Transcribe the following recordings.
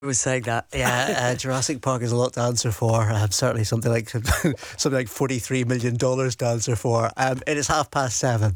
was saying that, yeah. Jurassic Park is a lot to answer for. Certainly something like $43 million to answer for. It is 7:30.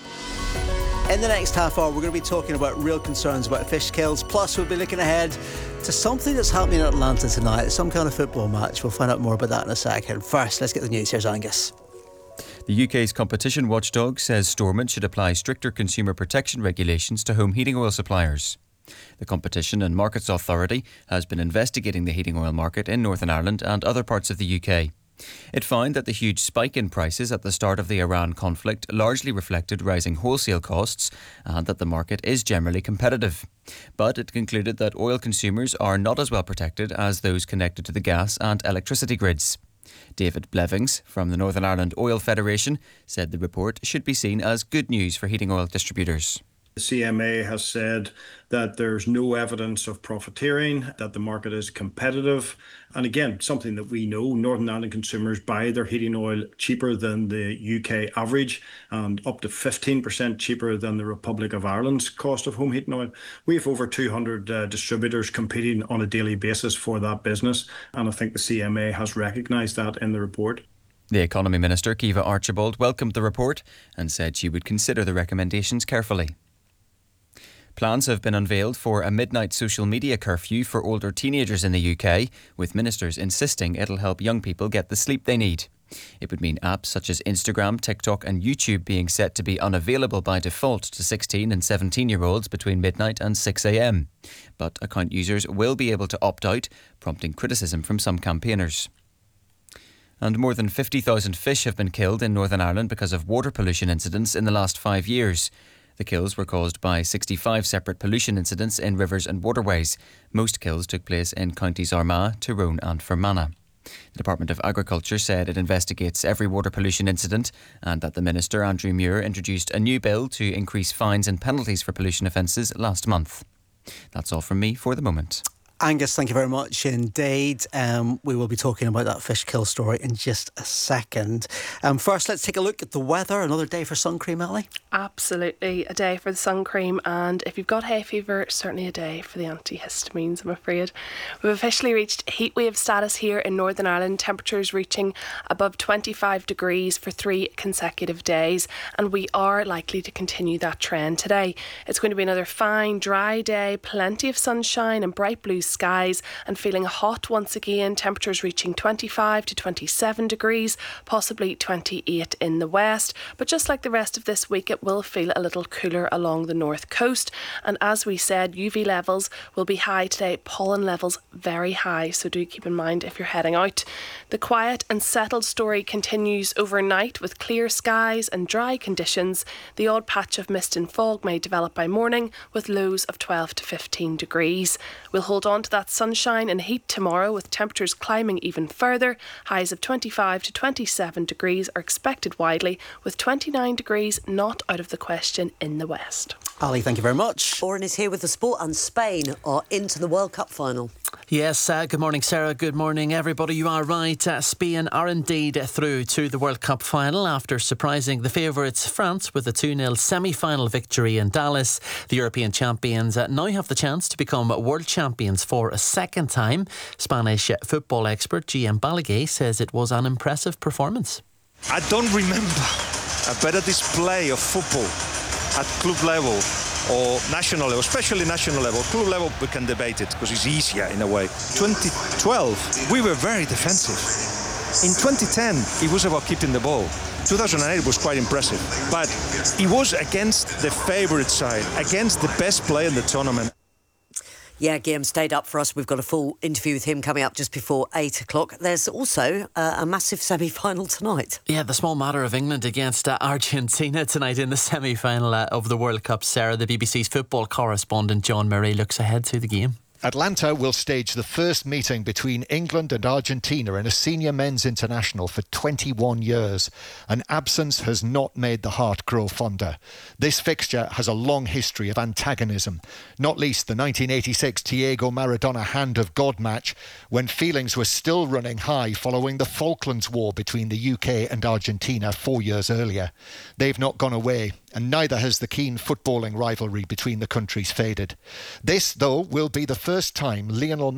In the next half hour, we're going to be talking about real concerns about fish kills. Plus, we'll be looking ahead to something that's happening in Atlanta tonight. Some kind of football match. We'll find out more about that in a second. First, let's get the news. Here's Angus. The UK's competition watchdog says Stormont should apply stricter consumer protection regulations to home heating oil suppliers. The Competition and Markets Authority has been investigating the heating oil market in Northern Ireland and other parts of the UK. It found that the huge spike in prices at the start of the Iran conflict largely reflected rising wholesale costs and that the market is generally competitive. But it concluded that oil consumers are not as well protected as those connected to the gas and electricity grids. David Blevings from the Northern Ireland Oil Federation said the report should be seen as good news for heating oil distributors. The CMA has said that there's no evidence of profiteering, that the market is competitive. And again, something that we know, Northern Ireland consumers buy their heating oil cheaper than the UK average and up to 15% cheaper than the Republic of Ireland's cost of home heating oil. We have over 200 distributors competing on a daily basis for that business. And I think the CMA has recognised that in the report. The Economy Minister, Kiva Archibald, welcomed the report and said she would consider the recommendations carefully. Plans have been unveiled for a midnight social media curfew for older teenagers in the UK, with ministers insisting it'll help young people get the sleep they need. It would mean apps such as Instagram, TikTok and YouTube being set to be unavailable by default to 16 and 17-year-olds between midnight and 6 a.m. But account users will be able to opt out, prompting criticism from some campaigners. And more than 50,000 fish have been killed in Northern Ireland because of water pollution incidents in the last 5 years. The kills were caused by 65 separate pollution incidents in rivers and waterways. Most kills took place in counties Armagh, Tyrone and Fermanagh. The Department of Agriculture said it investigates every water pollution incident and that the Minister, Andrew Muir, introduced a new bill to increase fines and penalties for pollution offences last month. That's all from me for the moment. Angus, thank you very much indeed. We will be talking about that fish kill story in just a second. First, let's take a look at the weather. Another day for sun cream, Ellie? Absolutely, a day for the sun cream, and if you've got hay fever, certainly a day for the antihistamines, I'm afraid. We've officially reached heatwave status here in Northern Ireland, temperatures reaching above 25 degrees for 3 consecutive days, and we are likely to continue that trend today. It's going to be another fine, dry day, plenty of sunshine and bright blue skies, and feeling hot once again, temperatures reaching 25 to 27 degrees, possibly 28 in the west. But just like the rest of this week, it will feel a little cooler along the north coast. And as we said, UV levels will be high today, pollen levels very high, so do keep in mind if you're heading out. The quiet and settled story continues overnight with clear skies and dry conditions. The odd patch of mist and fog may develop by morning with lows of 12 to 15 degrees. We'll hold on to that sunshine and heat tomorrow with temperatures climbing even further. Highs of 25 to 27 degrees are expected widely, with 29 degrees not out of the question in the west. Ali, thank you very much. Oren is here with the sport, and Spain are into the World Cup final. Yes, good morning, Sarah. Good morning, everybody. You are right. Spain are indeed through to the World Cup final after surprising the favourites France with a 2-0 semi-final victory in Dallas. The European champions now have the chance to become world champions for a second time. Spanish football expert GM Balaguer says it was an impressive performance. I don't remember a better display of football at club level or national level, especially national level. Club level, we can debate it because it's easier in a way. 2012, we were very defensive. In 2010, it was about keeping the ball. 2008 was quite impressive, but it was against the favourite side, against the best player in the tournament. Yeah, Guillaume stayed up for us. We've got a full interview with him coming up just before 8 o'clock. There's also a massive semi-final tonight. Yeah, the small matter of England against Argentina tonight in the semi-final of the World Cup. Sarah, the BBC's football correspondent John Murray looks ahead to the game. Atlanta will stage the first meeting between England and Argentina in a senior men's international for 21 years. An absence has not made the heart grow fonder. This fixture has a long history of antagonism, not least the 1986 Diego Maradona Hand of God match, when feelings were still running high following the Falklands War between the UK and Argentina 4 years earlier. They've not gone away, and neither has the keen footballing rivalry between the countries faded. This, though, will be the first time Lionel